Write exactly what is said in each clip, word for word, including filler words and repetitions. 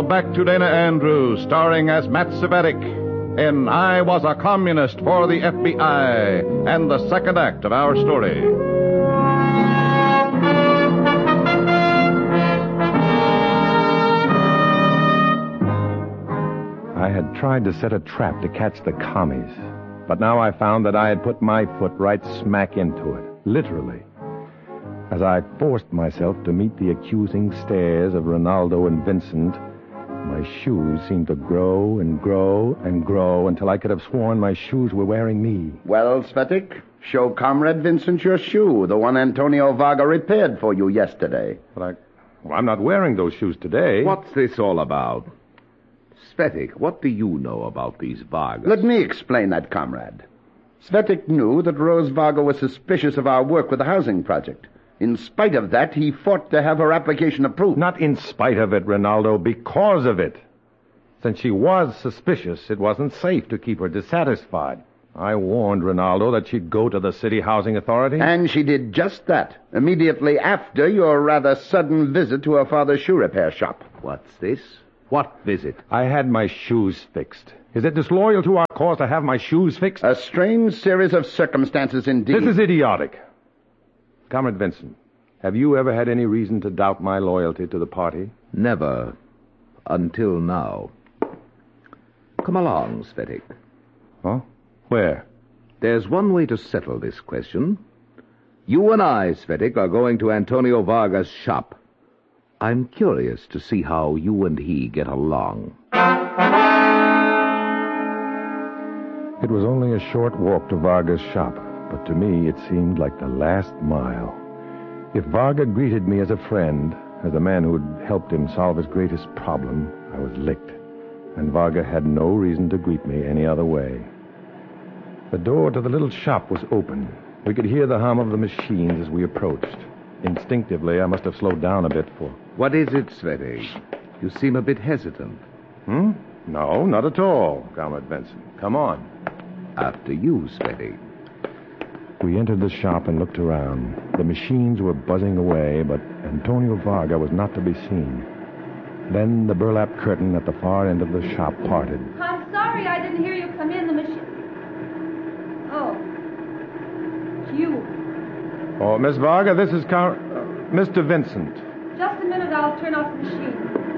now back to Dana Andrews, starring as Matt Cvetic in I Was a Communist for the F B I, and the second act of our story. I had tried to set a trap to catch the commies, but now I found that I had put my foot right smack into it, literally. As I forced myself to meet the accusing stares of Ronaldo and Vincent, my shoes seemed to grow and grow and grow until I could have sworn my shoes were wearing me. Well, Cvetic, show Comrade Vincent your shoe, the one Antonio Varga repaired for you yesterday. But I... Well, I'm not wearing those shoes today. What's this all about? Cvetic, what do you know about these Vargas? Let me explain that, Comrade. Cvetic knew that Rose Varga was suspicious of our work with the housing project. In spite of that, he fought to have her application approved. Not in spite of it, Ronaldo, because of it. Since she was suspicious, it wasn't safe to keep her dissatisfied. I warned Ronaldo that she'd go to the City Housing Authority. And she did just that, immediately after your rather sudden visit to her father's shoe repair shop. What's this? What visit? I had my shoes fixed. Is it disloyal to our cause to have my shoes fixed? A strange series of circumstances indeed. This is idiotic. Comrade Vincent, have you ever had any reason to doubt my loyalty to the party? Never. Until now. Come along, Cvetic. Huh? Where? There's one way to settle this question. You and I, Cvetic, are going to Antonio Varga's shop. I'm curious to see how you and he get along. It was only a short walk to Varga's shop, but to me it seemed like the last mile. If Varga greeted me as a friend, as a man who had helped him solve his greatest problem, I was licked, and Varga had no reason to greet me any other way. The door to the little shop was open. We could hear the hum of the machines as we approached. Instinctively, I must have slowed down a bit for... What is it, Cvetic? You seem a bit hesitant. Hmm? No, not at all, Comrade Vincent. Come on. After you, Cvetic. We entered the shop and looked around. The machines were buzzing away, but Antonio Varga was not to be seen. Then the burlap curtain at the far end of the shop parted. I'm sorry I didn't hear you come in. The machine... Oh. It's you. Oh, Miss Varga, this is Car- uh, Mister Vincent. Just a minute, I'll turn off the machine.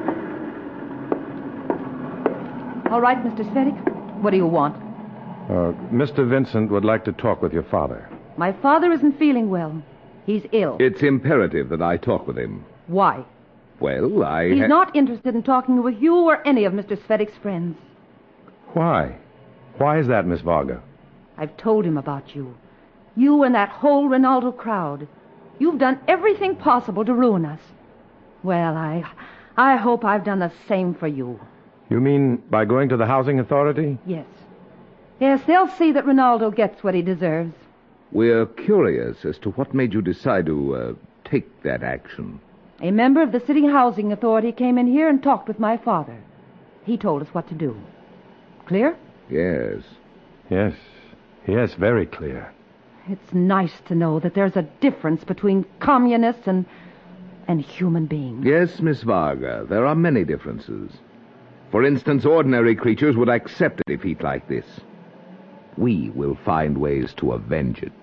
All right, Mister Cvetic. What do you want? Uh, Mister Vincent would like to talk with your father. My father isn't feeling well. He's ill. It's imperative that I talk with him. Why? Well, I... He's ha- not interested in talking with you or any of Mister Cvetic's friends. Why? Why is that, Miss Varga? I've told him about you. You and that whole Ronaldo crowd. You've done everything possible to ruin us. Well, I... I hope I've done the same for you. You mean by going to the housing authority? Yes. Yes, they'll see that Ronaldo gets what he deserves. We're curious as to what made you decide to uh, take that action. A member of the City Housing Authority came in here and talked with my father. He told us what to do. Clear? Yes. Yes. Yes, very clear. It's nice to know that there's a difference between communists and... and human beings. Yes, Miss Varga, there are many differences. For instance, ordinary creatures would accept a defeat like this. We will find ways to avenge it.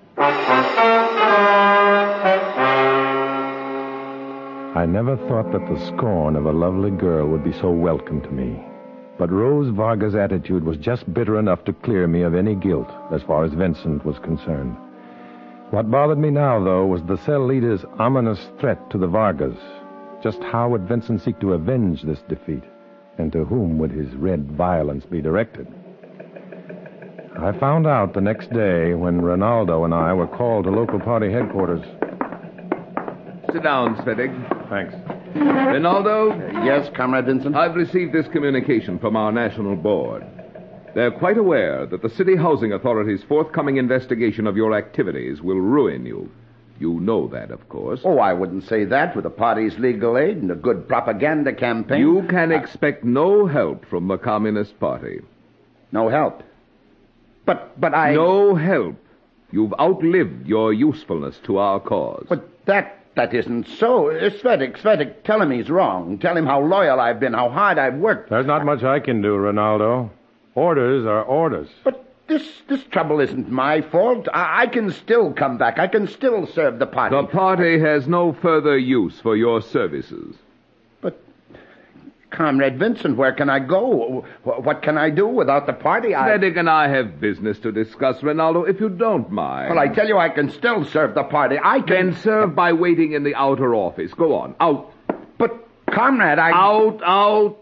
I never thought that the scorn of a lovely girl would be so welcome to me. But Rose Varga's attitude was just bitter enough to clear me of any guilt as far as Vincent was concerned. What bothered me now, though, was the cell leader's ominous threat to the Vargas. Just how would Vincent seek to avenge this defeat? And to whom would his red violence be directed? I found out the next day when Ronaldo and I were called to local party headquarters. Sit down, Cvetic. Thanks. Ronaldo? Uh, yes, Comrade Vincent? I've received this communication from our national board. They're quite aware that the City Housing Authority's forthcoming investigation of your activities will ruin you. You know that, of course. Oh, I wouldn't say that. With the party's legal aid and a good propaganda campaign... You can uh, expect no help from the Communist Party. No help. But, but I... No help. You've outlived your usefulness to our cause. But that... that isn't so. Uh, Svetic, Svetic, tell him he's wrong. Tell him how loyal I've been, how hard I've worked. There's not much I can do, Ronaldo. Orders are orders. But this this trouble isn't my fault. I, I can still come back. I can still serve the party. The party has no further use for your services. But, Comrade Vincent, where can I go? What can I do without the party? I... Svetic and I have business to discuss, Ronaldo, if you don't mind. Well, I tell you, I can still serve the party. I can... Then serve by waiting in the outer office. Go on. Out. But, Comrade, I... Out, out.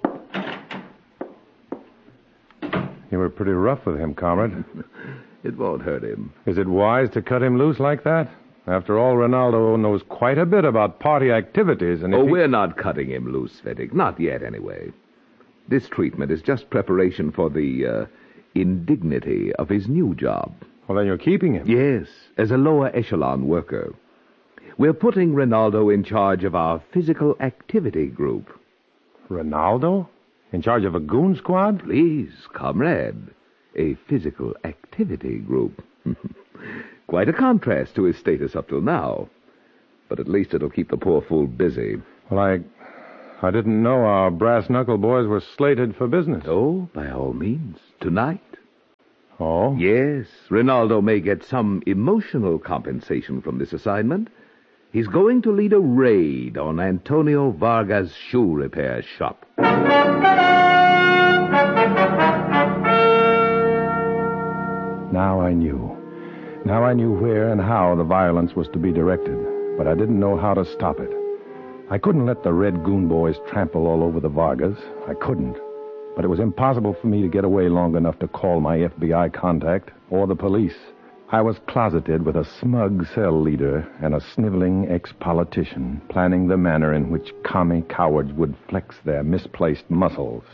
You were pretty rough with him, comrade. It won't hurt him. Is it wise to cut him loose like that? After all, Ronaldo knows quite a bit about party activities, and if Oh, he... we're not cutting him loose, Svetic. Not yet, anyway. This treatment is just preparation for the uh, indignity of his new job. Well, then you're keeping him. Yes, as a lower echelon worker. We're putting Ronaldo in charge of our physical activity group. Ronaldo? In charge of a goon squad? Please, comrade. A physical activity group. Quite a contrast to his status up till now. But at least it'll keep the poor fool busy. Well, I... I didn't know our brass-knuckle boys were slated for business. Oh, by all means. Tonight. Oh? Yes, Ronaldo may get some emotional compensation from this assignment. He's going to lead a raid on Antonio Vargas' shoe repair shop. Now I knew. Now I knew where and how the violence was to be directed, but I didn't know how to stop it. I couldn't let the Red Goon boys trample all over the Vargas. I couldn't. But it was impossible for me to get away long enough to call my F B I contact or the police. I was closeted with a smug cell leader and a sniveling ex-politician, planning the manner in which commie cowards would flex their misplaced muscles.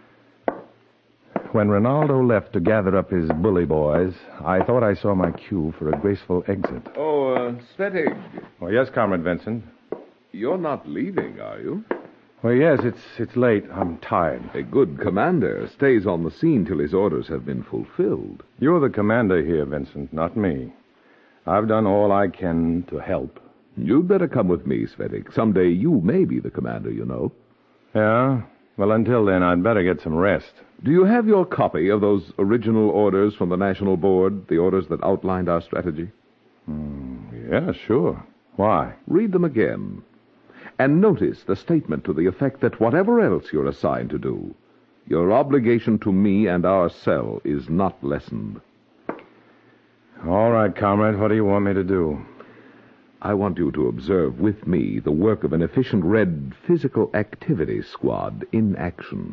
When Ronaldo left to gather up his bully boys, I thought I saw my cue for a graceful exit. Oh, uh, Svetic, Oh, yes, Comrade Vincent. you're not leaving, are you? Well, yes, it's it's late. I'm tired. A good commander stays on the scene till his orders have been fulfilled. You're the commander here, Vincent, not me. I've done all I can to help. You'd better come with me, Svetic. Someday you may be the commander, you know. Yeah? Well, until then, I'd better get some rest. Do you have your copy of those original orders from the National Board, the orders that outlined our strategy? Mm, yeah, sure. Why? Read them again. And notice the statement to the effect that whatever else you're assigned to do, your obligation to me and our cell is not lessened. All right, comrade, what do you want me to do? I want you to observe with me the work of an efficient Red Physical Activity Squad in action.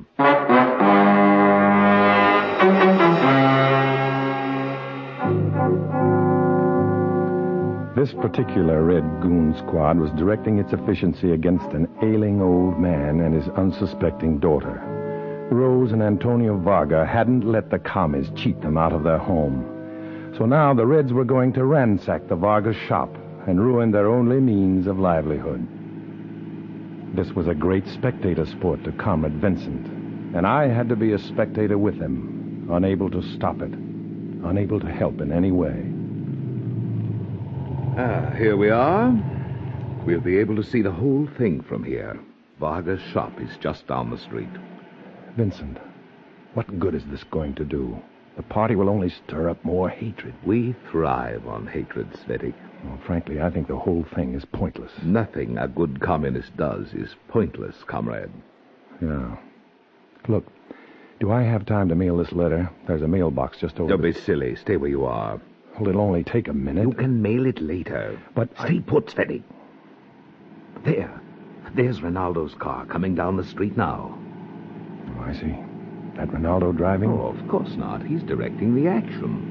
This particular Red Goon Squad was directing its efficiency against an ailing old man and his unsuspecting daughter. Rose and Antonio Varga hadn't let the commies cheat them out of their home. So now the Reds were going to ransack the Vargas shop and ruin their only means of livelihood. This was a great spectator sport to Comrade Vincent, and I had to be a spectator with him, unable to stop it, unable to help in any way. Ah, here we are. We'll be able to see the whole thing from here. Vargas' shop is just down the street. Vincent, what good is this going to do? The party will only stir up more hatred. We thrive on hatred, Svetic. Well, frankly, I think the whole thing is pointless. Nothing a good communist does is pointless, comrade. Yeah. Look, do I have time to mail this letter? There's a mailbox just over Don't the... be silly. Stay where you are. Well, it'll only take a minute. You can mail it later. But Stay put, Svetic. There. There's Ronaldo's car coming down the street now. Oh, I see. That Ronaldo driving? Oh, of course not. He's directing the action.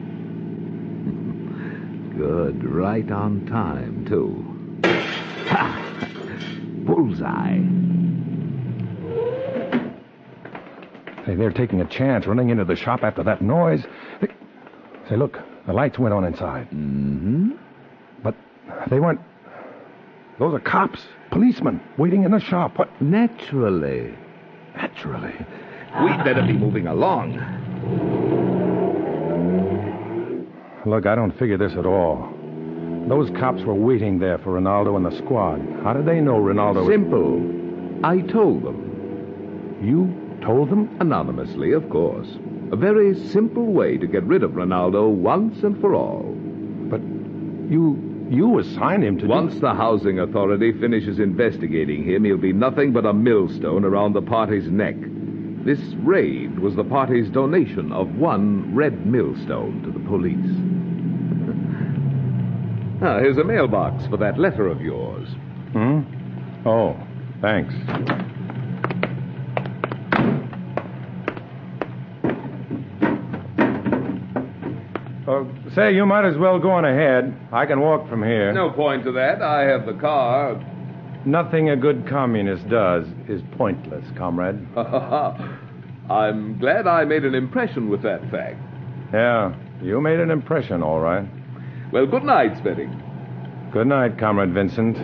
Good. Right on time, too. Ha! Bullseye. Say, they're taking a chance running into the shop after that noise. They... Say, look, the lights went on inside. Mm-hmm. But they weren't... Those are cops, policemen, waiting in the shop. What? Naturally. Naturally. We'd better be moving along. Look, I don't figure this at all. Those cops were waiting there for Ronaldo and the squad. How did they know Ronaldo... Simple. I told them. You told them? Anonymously, of course. A very simple way to get rid of Ronaldo once and for all. But you... you assigned him to... Once do... the housing authority finishes investigating him, he'll be nothing but a millstone around the party's neck. This raid was the party's donation of one red millstone to the police. Ah, here's a mailbox for that letter of yours. Hmm? Oh, thanks. Oh, say, you might as well go on ahead. I can walk from here. No point to that. I have the car. Nothing a good communist does is pointless, comrade. I'm glad I made an impression with that fact. Yeah, you made an impression, all right. Well, good night, Svetic. Good night, Comrade Vincent.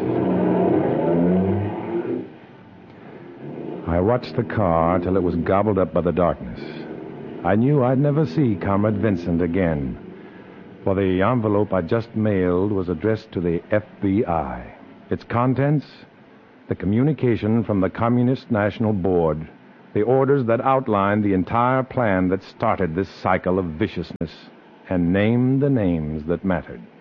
I watched the car till it was gobbled up by the darkness. I knew I'd never see Comrade Vincent again, for the envelope I just mailed was addressed to the F B I. Its contents, the communication from the Communist National Board, the orders that outlined the entire plan that started this cycle of viciousness and named the names that mattered.